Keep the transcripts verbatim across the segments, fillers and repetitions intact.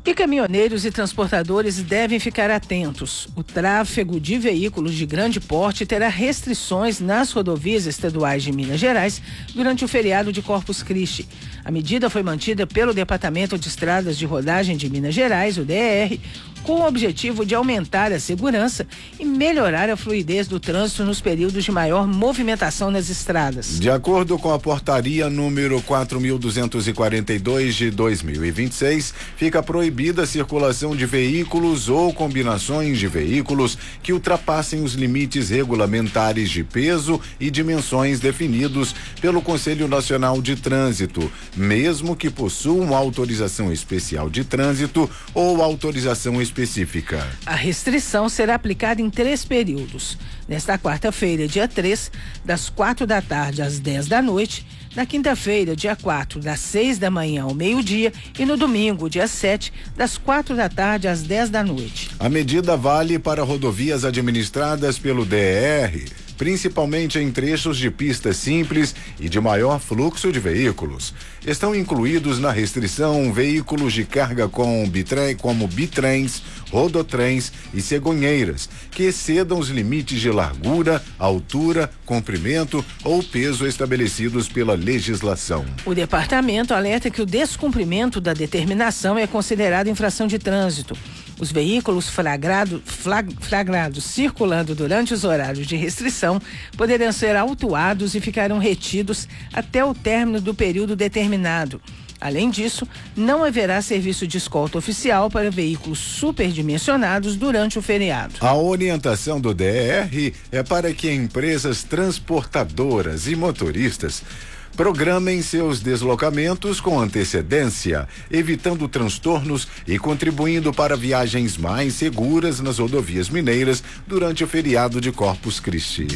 E caminhoneiros e transportadores devem ficar atentos. O tráfego de veículos de grande porte terá restrições nas rodovias estaduais de Minas Gerais durante o feriado de Corpus Christi. A medida foi mantida pelo Departamento de Estradas de Rodagem de Minas Gerais, o D E R, com o objetivo de aumentar a segurança e melhorar a fluidez do trânsito nos períodos de maior movimentação nas estradas. De acordo com a portaria número quatro mil duzentos e quarenta e dois de dois mil e vinte e seis, fica proibida a circulação de veículos ou combinações de veículos que ultrapassem os limites regulamentares de peso e dimensões definidos pelo Conselho Nacional de Trânsito, mesmo que possuam autorização especial de trânsito ou autorização específica. específica. A restrição será aplicada em três períodos. Nesta quarta-feira, dia três, das quatro da tarde às dez da noite, na quinta-feira, dia quatro, das seis da manhã ao meio-dia e no domingo, dia sete, das quatro da tarde às dez da noite. A medida vale para rodovias administradas pelo D E R, principalmente em trechos de pista simples e de maior fluxo de veículos. Estão incluídos na restrição veículos de carga com bitrem, como bitrens, rodotrens e cegonheiras, que excedam os limites de largura, altura, comprimento ou peso estabelecidos pela legislação. O departamento alerta que o descumprimento da determinação é considerado infração de trânsito. Os veículos flagrado, flag, flagrados circulando durante os horários de restrição poderão ser autuados e ficarão retidos até o término do período determinado. Além disso, não haverá serviço de escolta oficial para veículos superdimensionados durante o feriado. A orientação do D E R é para que empresas transportadoras e motoristas programem seus deslocamentos com antecedência, evitando transtornos e contribuindo para viagens mais seguras nas rodovias mineiras durante o feriado de Corpus Christi.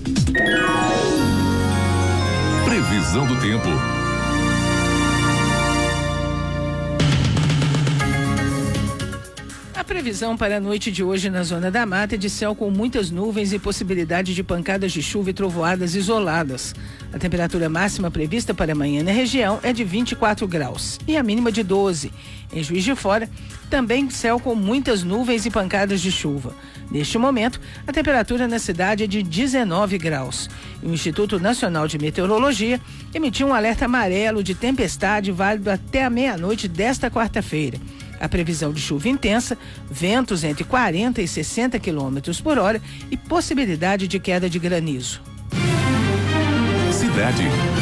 Previsão do tempo. A previsão para a noite de hoje na Zona da Mata é de céu com muitas nuvens e possibilidade de pancadas de chuva e trovoadas isoladas. A temperatura máxima prevista para amanhã na região é de vinte e quatro graus e a mínima de doze. Em Juiz de Fora, também céu com muitas nuvens e pancadas de chuva. Neste momento, a temperatura na cidade é de dezenove graus. E o Instituto Nacional de Meteorologia emitiu um alerta amarelo de tempestade válido até a meia-noite desta quarta-feira. A previsão de chuva intensa, ventos entre quarenta e sessenta quilômetros por hora e possibilidade de queda de granizo. Cidade.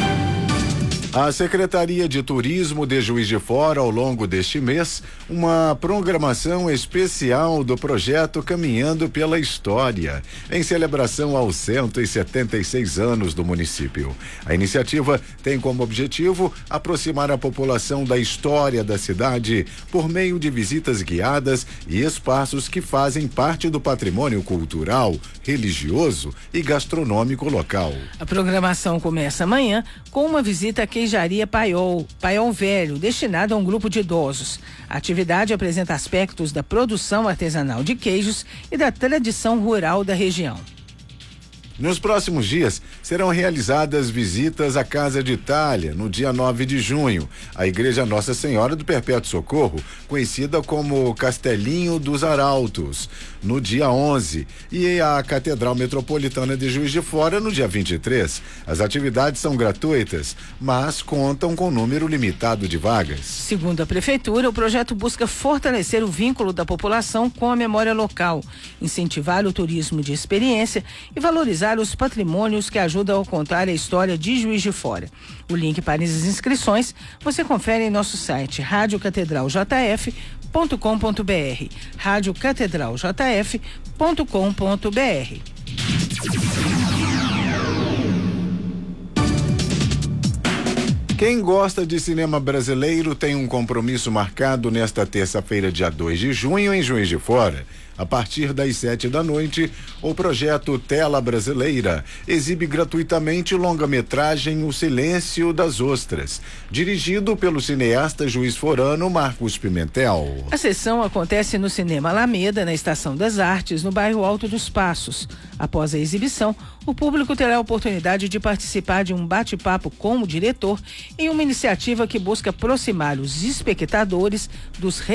A Secretaria de Turismo de Juiz de Fora, ao longo deste mês, uma programação especial do projeto Caminhando pela História, em celebração aos cento e setenta e seis anos do município. A iniciativa tem como objetivo aproximar a população da história da cidade por meio de visitas guiadas e espaços que fazem parte do patrimônio cultural, religioso e gastronômico local. A programação começa amanhã com uma visita a Queijaria Paiol, Paiol Velho, destinada a um grupo de idosos. A atividade apresenta aspectos da produção artesanal de queijos e da tradição rural da região. Nos próximos dias, serão realizadas visitas à Casa de Itália, no dia nove de junho, à Igreja Nossa Senhora do Perpétuo Socorro, conhecida como Castelinho dos Arautos, no dia onze, e à Catedral Metropolitana de Juiz de Fora, no dia vinte e três. As atividades são gratuitas, mas contam com número limitado de vagas. Segundo a Prefeitura, o projeto busca fortalecer o vínculo da população com a memória local, incentivar o turismo de experiência e valorizar os patrimônios que ajudam a contar a história de Juiz de Fora. O link para as inscrições você confere em nosso site rádio catedral j f ponto com ponto b r, rádio catedral j f ponto com ponto b r. Quem gosta de cinema brasileiro tem um compromisso marcado nesta terça-feira, dia dois de junho, em Juiz de Fora. A partir das sete da noite, o projeto Tela Brasileira exibe gratuitamente longa-metragem O Silêncio das Ostras, dirigido pelo cineasta juiz-forano Marcos Pimentel. A sessão acontece no Cinema Alameda, na Estação das Artes, no bairro Alto dos Passos. Após a exibição, o público terá a oportunidade de participar de um bate-papo com o diretor em uma iniciativa que busca aproximar os espectadores dos